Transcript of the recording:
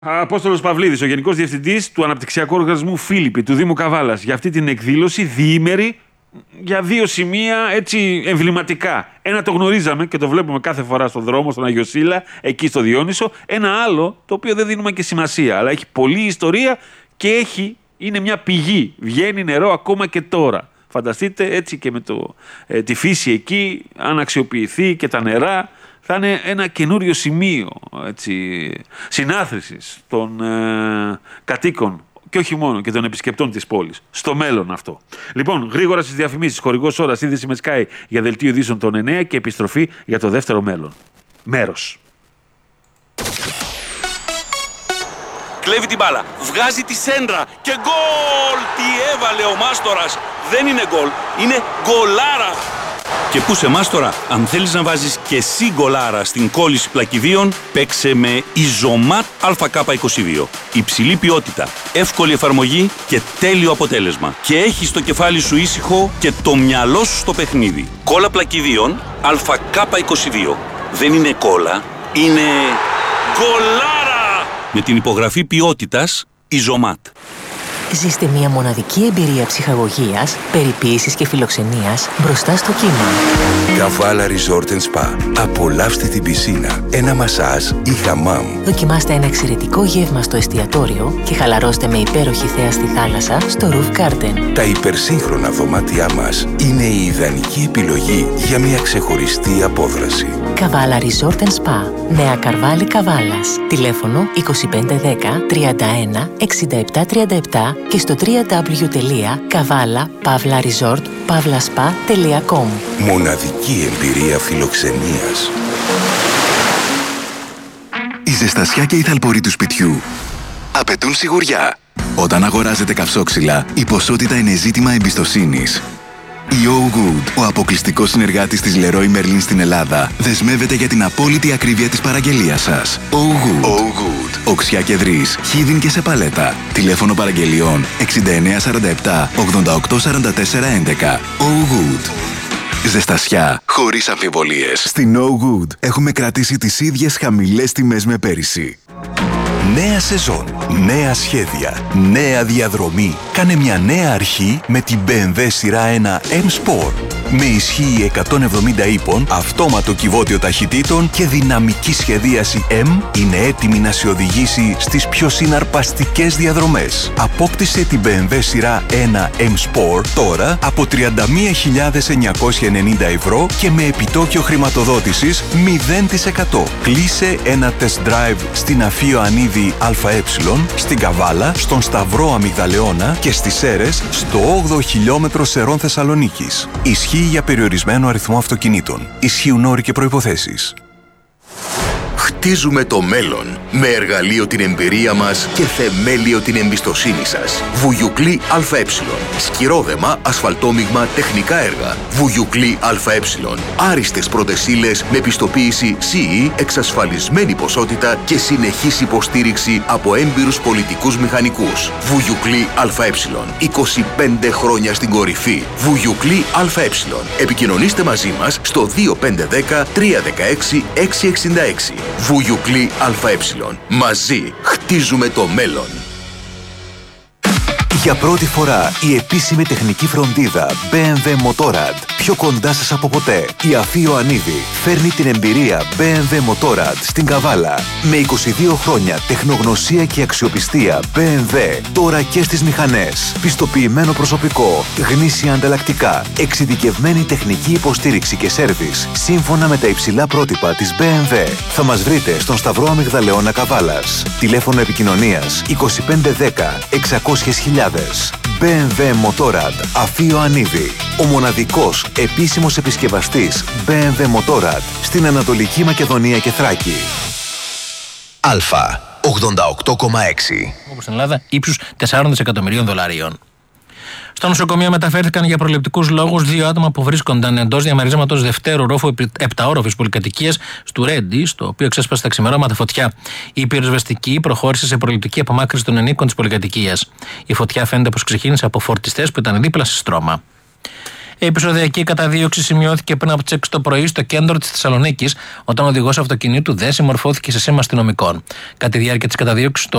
Απόστολος Παυλίδης, ο Γενικός Διευθυντής του Αναπτυξιακού Οργανισμού Φίλιππη του Δήμου Καβάλας, για αυτή την εκδήλωση διήμερη για δύο σημεία έτσι εμβληματικά. Ένα το γνωρίζαμε και το βλέπουμε κάθε φορά στον δρόμο, στον Αγιο Σύλλα, εκεί στο Διόνυσο. Ένα άλλο το οποίο δεν δίνουμε και σημασία, αλλά έχει πολλή ιστορία και είναι μια πηγή. Βγαίνει νερό ακόμα και τώρα. Φανταστείτε έτσι και με τη φύση εκεί, αν αξιοποιηθεί και τα νερά, θα είναι ένα καινούριο σημείο συνάθρησης των κατοίκων και όχι μόνο και των επισκεπτών της πόλης. Στο μέλλον αυτό. Λοιπόν, γρήγορα στις διαφημίσεις. Χορηγός ώρας, σύνδεση με Sky για δελτίο ειδήσεων των 9 και επιστροφή για το δεύτερο μέρος. Κλέβει την μπάλα, βγάζει τη σέντρα και γκολ! Τι έβαλε ο Μάστορας! Δεν είναι γκολ, είναι γκολάρα! Και πού σε Μάστορα, αν θέλεις να βάζεις και εσύ γκολάρα στην κόλληση πλακιδίων, παίξε με Ιζωμάτ ΑΚ22. Υψηλή ποιότητα, εύκολη εφαρμογή και τέλειο αποτέλεσμα. Και έχεις το κεφάλι σου ήσυχο και το μυαλό σου στο παιχνίδι. Κόλλα πλακιδίων ΑΚ22. Δεν είναι κόλλα, είναι γκολάρα! Με την υπογραφή ποιότητας Ιζωμάτ. Ζήστε μια μοναδική εμπειρία ψυχαγωγίας, περιποίησης και φιλοξενίας μπροστά στο κύμα. Καβάλα Resort & Spa. Απολαύστε την πισίνα, ένα μασάζ ή χαμάμ. Δοκιμάστε ένα εξαιρετικό γεύμα στο εστιατόριο και χαλαρώστε με υπέροχη θέα στη θάλασσα στο Roof Garden. Τα υπερσύγχρονα δωμάτια μας είναι η ιδανική επιλογή για μια ξεχωριστή απόδραση. Καβάλα Resort & Spa. Νέα Καρβάλη Καβάλας. Τηλέφωνο 2510 31 67 37 και στο www.kavala-resort-spa.com. Μοναδική εμπειρία φιλοξενίας. Η ζεστασιά και η θαλπορή του σπιτιού απαιτούν σιγουριά. Όταν αγοράζετε καυσόξυλα, η ποσότητα είναι ζήτημα εμπιστοσύνης. Η Oh Good, ο αποκλειστικός συνεργάτης της Leroy Merlin στην Ελλάδα, δεσμεύεται για την απόλυτη ακρίβεια της παραγγελίας σας. Oh Good. Oh Good. Οξιά και Δρύς, χίδιν και σε παλέτα. Τηλέφωνο παραγγελιών 6947 8844 11. Oh Good. Ζεστασιά χωρίς αμφιβολίες. Στην Oh Good έχουμε κρατήσει τις ίδιες χαμηλές τιμές με πέρυσι. Νέα σεζόν, νέα σχέδια, νέα διαδρομή. Κάνε μια νέα αρχή με την BMW σειρά 1 M-Sport. Με ισχύ 170 ύπων, αυτόματο κυβότιο ταχυτήτων και δυναμική σχεδίαση M, είναι έτοιμη να σε οδηγήσει στις πιο συναρπαστικές διαδρομές. Απόκτησε την BMW σειρά 1 M-Sport τώρα από 31.990 ευρώ και με επιτόκιο χρηματοδότησης 0%. Κλείσε ένα test drive στην Αφείο Ανίδη ΑΕ, στην Καβάλα, στον Σταυρό Αμυγδαλεώνα και στις Σέρρες, στο 8ο χιλιόμετρο Σερών Θεσσαλονίκης. Ισχύει για περιορισμένο αριθμό αυτοκινήτων. Ισχύουν όροι και προϋποθέσεις. Χτίζουμε το μέλλον με εργαλείο την εμπειρία μας και θεμέλιο την εμπιστοσύνη σας. Βουγιουκλή ΑΕ. Σκυρόδεμα, ασφαλτόμιγμα, τεχνικά έργα. Βουγιουκλή ΑΕ. Άριστες πρώτες ύλες με πιστοποίηση CE, εξασφαλισμένη ποσότητα και συνεχής υποστήριξη από έμπειρους πολιτικούς μηχανικούς. Βουγιουκλή ΑΕ. 25 χρόνια στην κορυφή. Βουγιουκλή ΑΕ. Επικοινωνήστε μαζί μας στο 2510 316 666. Βουγιουκλή ΑΕ. Μαζί χτίζουμε το μέλλον. Για πρώτη φορά η επίσημη τεχνική φροντίδα BMW Motorrad πιο κοντά σας από ποτέ. Η Αφείο Ανίδη φέρνει την εμπειρία BMW Motorrad στην Καβάλα. Με 22 χρόνια τεχνογνωσία και αξιοπιστία BMW τώρα και στις μηχανές. Πιστοποιημένο προσωπικό, γνήσια ανταλλακτικά, εξειδικευμένη τεχνική υποστήριξη και σέρβις σύμφωνα με τα υψηλά πρότυπα της BMW. Θα μας βρείτε στον Σταυρό Αμυγδαλεώνα Καβάλας. Τηλέφωνο επικοινωνίας 2510 600.000. BMW Motorrad Αφείο Ανίδη. Ο μοναδικός επίσημος επισκευαστής BMW Motorrad στην Ανατολική Μακεδονία και Θράκη. Αλφα 88,6. Όπως στην Ελλάδα, ύψους 4 δισεκατομμυρίων δολαρίων. Στο νοσοκομείο μεταφέρθηκαν για προληπτικούς λόγους 2 άτομα που βρίσκονταν εντός διαμερίσματος δευτέρου ρόφου 7όροφης πολυκατοικίας του Ρέντι, στο οποίο ξέσπασε τα ξημερώματα φωτιά. Η πυροσβεστική προχώρησε σε προληπτική απομάκρυνση των ενίκων της πολυκατοικίας. Η φωτιά φαίνεται πως ξεκίνησε από φορτιστές που ήταν δίπλα σε στρώμα. Η επεισοδιακή καταδίωξη σημειώθηκε πριν από τις 6 το πρωί στο κέντρο της Θεσσαλονίκης, όταν ο οδηγός αυτοκινήτου δεν συμμορφώθηκε σε σήμα αστυνομικών. Κατά τη διάρκεια της καταδίωξης,